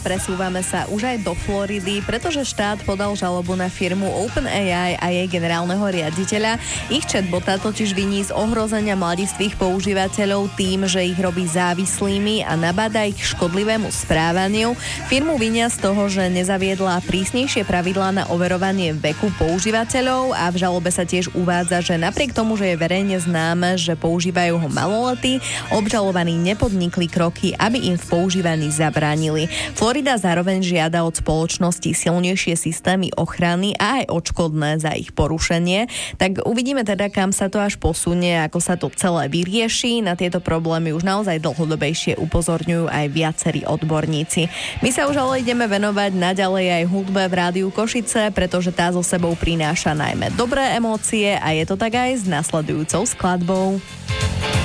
Presúvame sa už aj do Floridy, pretože štát podal žalobu na firmu OpenAI a jej generálneho riaditeľa. Ich chatbota totiž viní z ohrozenia mladistvých používateľov tým, že ich robí závislými a nabáda ich k škodlivému správaniu. Firmu vinia z toho, že nezaviedla prísnejšie pravidlá na overovanie veku používateľov a v žalobe sa tiež uvádza, že napriek tomu, že je verejne známe, že používajú ho maloletí, obžalovaní nepodnikli kroky, aby im v používaní zabránili. Florida zároveň žiada od spoločnosti silnejšie systémy ochrany a aj odškodné za ich porušenie. Tak uvidíme teda, kam sa to až posunie, ako sa to celé vyrieši. Na tieto problémy už naozaj dlhodobejšie upozorňujú aj viacerí odborníci. My sa už ale ideme venovať naďalej aj hudbe v Rádiu Košice, pretože tá so sebou prináša najmä dobré emócie a je to tak aj s nasledujúcou skladbou.